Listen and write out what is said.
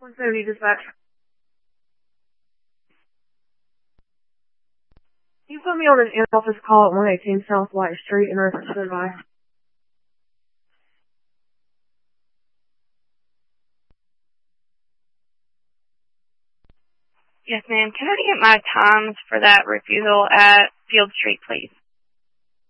170 dispatch. You put me on an in-office call at 118 South White Street in reference to advice. Yes, ma'am. Can I get my times for that refusal at Field Street, please?